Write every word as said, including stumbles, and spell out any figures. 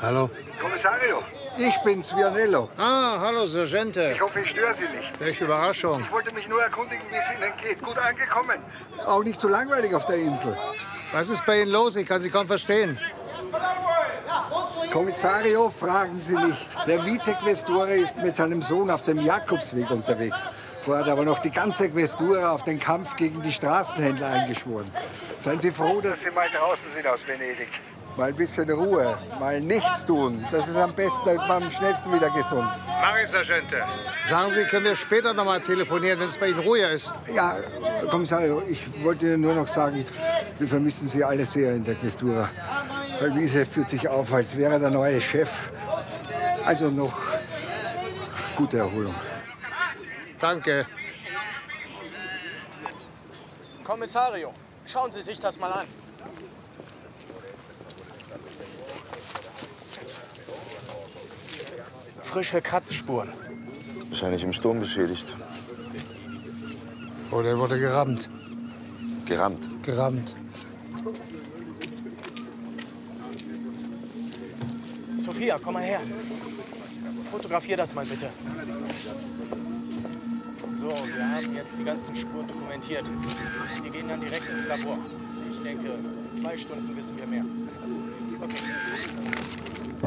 Hallo. Kommissario, ich bin's, Vianello. Ah, hallo, Sergeante. Ich hoffe, ich störe Sie nicht. Welche Überraschung. Ich wollte mich nur erkundigen, wie es Ihnen geht. Gut angekommen? Auch nicht so langweilig auf der Insel. Was ist bei Ihnen los? Ich kann Sie kaum verstehen. Kommissario, fragen Sie nicht. Der Vizequestore ist mit seinem Sohn auf dem Jakobsweg unterwegs. Vorher hat aber noch die ganze Questura auf den Kampf gegen die Straßenhändler eingeschworen. Seien Sie froh, dass Sie mal draußen sind aus Venedig. Mal ein bisschen Ruhe, mal nichts tun. Das ist am besten, dann ist man am schnellsten wieder gesund. Mach ich, Sergeante. Sagen Sie, können wir später noch mal telefonieren, wenn es bei Ihnen ruhiger ist? Ja, Kommissario, ich wollte Ihnen nur noch sagen, wir vermissen Sie alle sehr in der Questura. Herr Wiese fühlt sich auf, als wäre er der neue Chef. Also noch gute Erholung. Danke. Kommissario, schauen Sie sich das mal an. Frische Kratzspuren. Wahrscheinlich im Sturm beschädigt. Oder er wurde gerammt. Gerammt. Gerammt. Sophia, komm mal her. Fotografier das mal bitte. So, wir haben jetzt die ganzen Spuren dokumentiert. Wir gehen dann direkt ins Labor. Ich denke, in zwei Stunden wissen wir mehr. Okay.